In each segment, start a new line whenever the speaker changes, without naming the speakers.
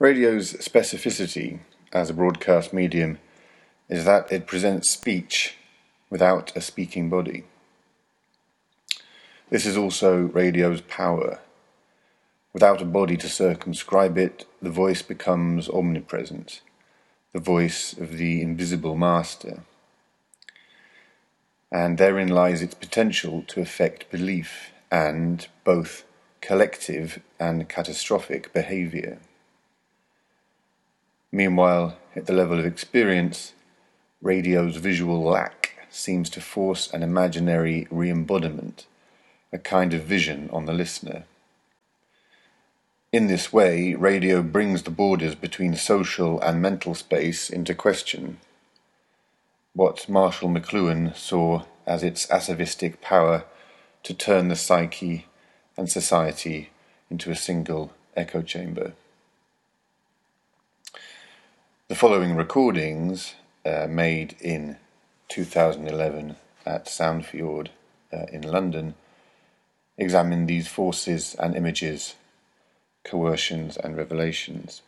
Radio's specificity as a broadcast medium is that it presents speech without a speaking body. This is also radio's power. Without a body to circumscribe it, the voice becomes omnipresent, the voice of the invisible master. And therein lies its potential to affect belief and both collective and catastrophic behavior. Meanwhile, at the level of experience, radio's visual lack seems to force an imaginary re-embodiment, a kind of vision on the listener. In this way, radio brings the borders between social and mental space into question. What Marshall McLuhan saw as its atavistic power to turn the psyche and society into a single echo chamber. The following recordings, made in 2011 at Soundfjord in London, examine these forces and images, coercions and revelations.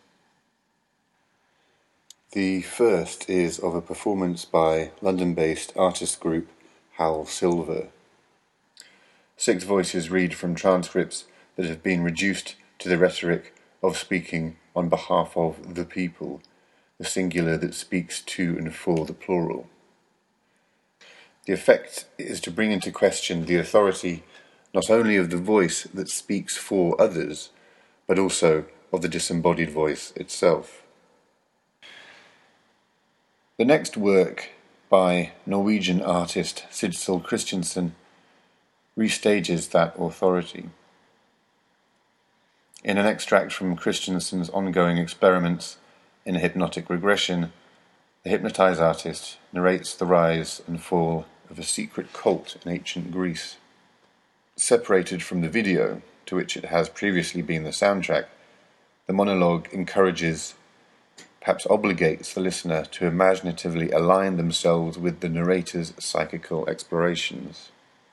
The first is of a performance by London-based artist group Hal Silver. 6 voices read from transcripts that have been reduced to the rhetoric of speaking on behalf of the people, the singular that speaks to and for the plural. The effect is to bring into question the authority not only of the voice that speaks for others, but also of the disembodied voice itself. The next work, by Norwegian artist Sidsel Christensen, restages that authority. In an extract from Christensen's ongoing experiments in hypnotic regression, the hypnotized artist narrates the rise and fall of a secret cult in ancient Greece. Separated from the video, to which it has previously been the soundtrack, the monologue encourages, perhaps obligates the listener to imaginatively align themselves with the narrator's psychical explorations.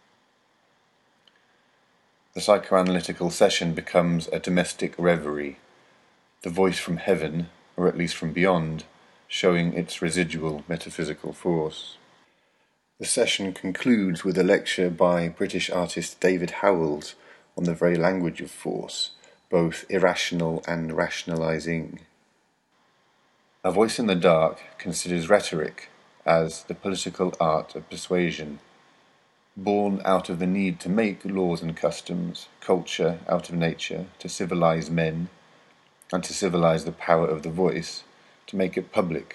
The psychoanalytical session becomes a domestic reverie, the voice from heaven, or at least from beyond, showing its residual metaphysical force. The session concludes with a lecture by British artist David Howells on the very language of force, both irrational and rationalizing. A Voice in the Dark considers rhetoric as the political art of persuasion, born out of the need to make laws and customs, culture out of nature, to civilize men, and to civilize the power of the voice, to make it public.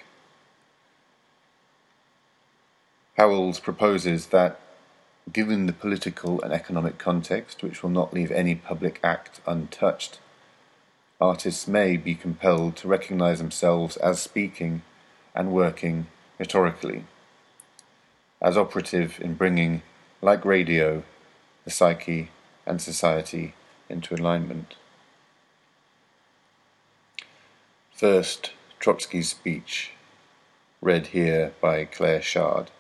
Howells proposes that, given the political and economic context, which will not leave any public act untouched, artists may be compelled to recognize themselves as speaking and working rhetorically, as operative in bringing, like radio, the psyche and society into alignment. First, Trotsky's speech, read here by Claire Shard.